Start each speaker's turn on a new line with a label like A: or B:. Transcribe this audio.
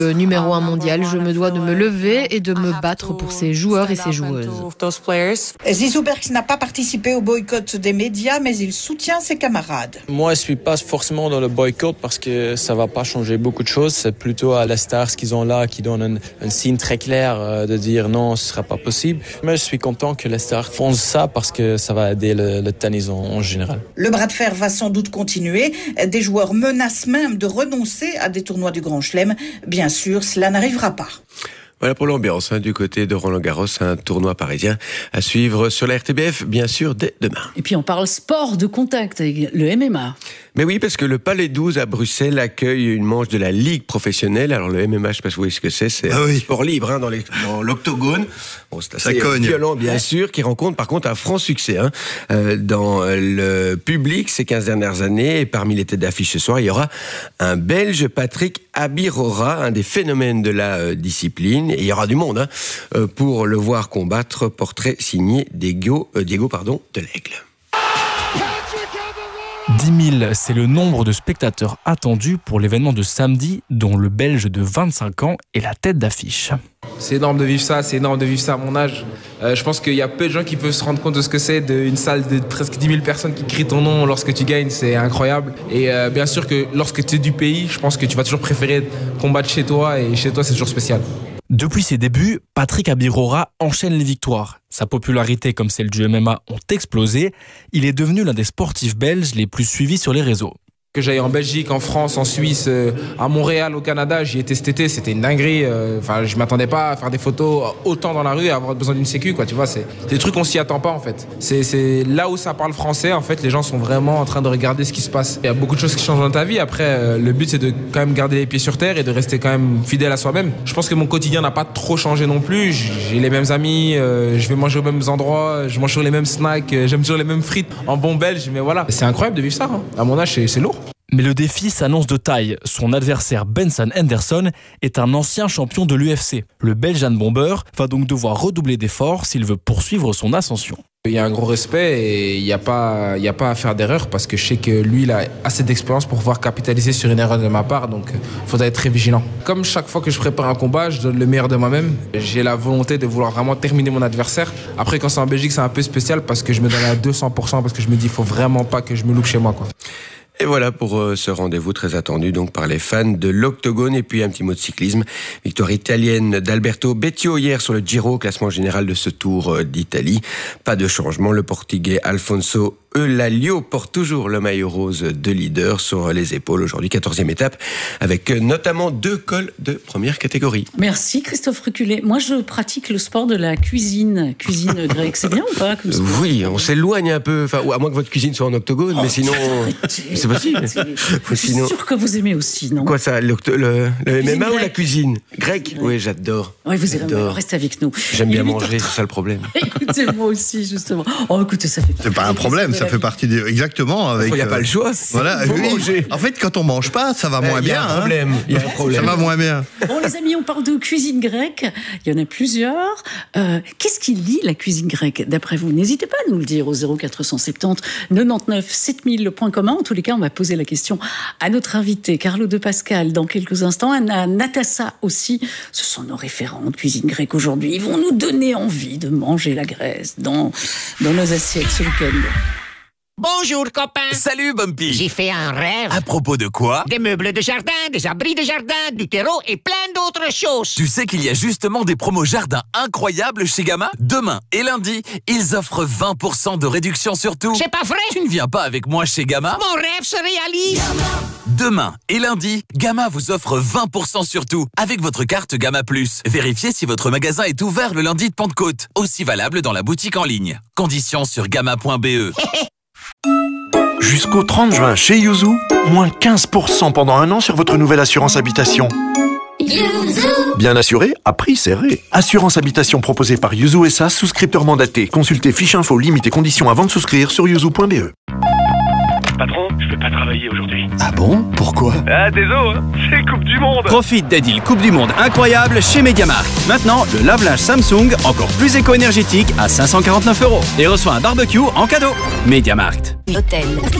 A: Numéro 1 mondial, je me dois de me lever et de me battre pour ces joueurs et ces joueuses.
B: Zizou Bergs n'a pas participé au boycott des médias, mais il soutient ses camarades.
C: Moi, je suis pas forcément dans le boycott parce que ça va pas changer beaucoup de choses. C'est plutôt à la Stars qu'ils ont là qui donne un signe très clair de dire non, ce sera pas possible. Mais je suis content que les Stars font ça parce que ça va aider le tennis en général.
B: Le bras de fer va sans doute continuer. Des joueurs menacent même de renoncer à des tournois du Grand Chelem. Bien sûr, cela n'arrivera pas.
D: Voilà pour l'ambiance du côté de Roland-Garros, un tournoi parisien à suivre sur la RTBF, bien sûr, dès demain.
E: Et puis on parle sport de contact avec le MMA.
D: Mais oui, parce que le Palais 12 à Bruxelles accueille une manche de la Ligue professionnelle. Alors le MMA, je ne sais pas si vous voyez ce que c'est sport libre dans l'octogone. Bon, c'est assez violent, bien sûr, qui rencontre par contre un franc succès dans le public ces 15 dernières années. Et parmi les têtes d'affiche ce soir, il y aura un Belge, Patrick Abirora, un des phénomènes de la discipline. Et il y aura du monde pour le voir combattre. Portrait signé Diego de l'Aigle.
F: 10 000, c'est le nombre de spectateurs attendus pour l'événement de samedi, dont le Belge de 25 ans est la tête d'affiche.
G: C'est énorme de vivre ça, à mon âge. Je pense qu'il y a peu de gens qui peuvent se rendre compte de ce que c'est d'une salle de presque 10 000 personnes qui crient ton nom lorsque tu gagnes, c'est incroyable. Et bien sûr que lorsque tu es du pays, je pense que tu vas toujours préférer combattre chez toi, et chez toi c'est toujours spécial.
F: Depuis ses débuts, Patrick Abirora enchaîne les victoires. Sa popularité comme celle du MMA ont explosé. Il est devenu l'un des sportifs belges les plus suivis sur les réseaux.
G: Que j'aille en Belgique, en France, en Suisse, à Montréal, au Canada, j'y étais cet été, c'était une dinguerie. Je m'attendais pas à faire des photos autant dans la rue, à avoir besoin d'une sécu, tu vois. C'est des trucs qu'on s'y attend pas, en fait. C'est là où ça parle français, en fait, les gens sont vraiment en train de regarder ce qui se passe. Il y a beaucoup de choses qui changent dans ta vie. Après, le but, c'est de quand même garder les pieds sur terre et de rester quand même fidèle à soi-même. Je pense que mon quotidien n'a pas trop changé non plus. J'ai les mêmes amis, je vais manger aux mêmes endroits, je mange toujours les mêmes snacks, j'aime toujours les mêmes frites en bon belge, mais voilà. C'est incroyable de vivre ça, À mon âge, c'est lourd.
F: Mais le défi s'annonce de taille. Son adversaire Benson Henderson est un ancien champion de l'UFC. Le Belgian Bomber va donc devoir redoubler d'efforts s'il veut poursuivre son ascension.
G: Il y a un gros respect et il n'y a pas à faire d'erreur parce que je sais que lui, il a assez d'expérience pour pouvoir capitaliser sur une erreur de ma part, donc il faudra être très vigilant. Comme chaque fois que je prépare un combat, je donne le meilleur de moi-même. J'ai la volonté de vouloir vraiment terminer mon adversaire. Après, quand c'est en Belgique, c'est un peu spécial parce que je me donne à 200% parce que je me dis, il ne faut vraiment pas que je me loupe chez moi,
D: Et voilà pour ce rendez-vous très attendu donc par les fans de l'octogone. Et puis un petit mot de cyclisme. Victoire italienne d'Alberto Bettiol hier sur le Giro, classement général de ce Tour d'Italie. Pas de changement. Le Portugais Alfonso Eulalio porte toujours le maillot rose de leader sur les épaules. Aujourd'hui, 14e étape, avec notamment 2 cols de première catégorie.
E: Merci Christophe Reculé. Moi, je pratique le sport de la cuisine grecque. C'est bien ou pas comme sport?
D: Oui, on s'éloigne un peu. Enfin, à moins que votre cuisine soit en octogone, mais sinon... C'est possible.
E: Je suis sûr que vous aimez aussi, non?
D: Quoi ça, le MMA ou la cuisine grecque? Oui, j'adore.
E: Oui, vous aimez. Restez avec nous.
D: J'aime bien manger, c'est ça le problème.
E: Écoutez, moi aussi, justement. Oh, écoutez, ça fait...
H: C'est pas un problème, ça fait partie des... Exactement.
D: Il n'y a pas le choix.
H: Voilà, oui. En fait, quand on mange pas, ça va moins bien.
D: Il y a un problème.
H: Ça va moins bien.
E: Bon, les amis, on parle de cuisine grecque. Il y en a plusieurs. Qu'est-ce qui lie la cuisine grecque, d'après vous? N'hésitez pas à nous le dire au 0470 99 7000, le point commun. En tous les cas, on va poser la question à notre invité, Carlo De Pascal, dans quelques instants. Anna Natassa aussi. Ce sont nos référents de cuisine grecque aujourd'hui. Ils vont nous donner envie de manger la Grèce dans nos assiettes ce week-end.
I: Bonjour copain.
J: Salut Bumpy.
I: J'ai fait un rêve.
J: À propos de quoi?
I: Des meubles de jardin, des abris de jardin, du terreau et plein d'autres choses.
J: Tu sais qu'il y a justement des promos jardin incroyables chez Gamma? Demain et lundi, ils offrent 20% de réduction sur tout.
I: C'est pas vrai?
J: Tu ne viens pas avec moi chez Gamma?
I: Mon rêve se réalise.
J: Demain et lundi, Gamma vous offre 20% sur tout avec votre carte Gamma+. Vérifiez si votre magasin est ouvert le lundi de Pentecôte. Aussi valable dans la boutique en ligne. Conditions sur gamma.be.
K: Jusqu'au 30 juin chez Yuzu, moins 15% pendant 1 an sur votre nouvelle assurance habitation.
L: Yuzu.
K: Bien assuré, à prix serré. Assurance habitation proposée par Yuzu SA, souscripteur mandaté. Consultez fiche info, limites et conditions avant de souscrire sur yuzu.be.
M: Patron, je peux pas travailler aujourd'hui.
K: Ah bon? Pourquoi?
M: Ah, désolé, c'est Coupe du Monde.
N: Profite des deals Coupe du Monde incroyables chez MediaMarkt. Maintenant, le lave-linge Samsung, encore plus éco-énergétique à 549 €. Et reçoit un barbecue en cadeau. MediaMarkt.
L: Hôtel.